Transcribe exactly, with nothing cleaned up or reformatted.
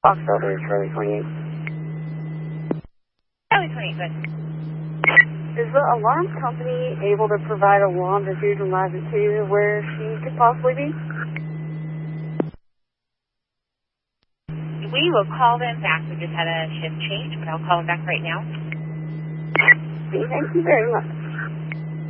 Fox Elder, Charlie twenty-eight. Charlie twenty-eight, good. Is the alarm company able to provide alarm diffusion latitude where she could possibly be? We will call them back. We just had a shift change, but I'll call them back right now. Thank you very much.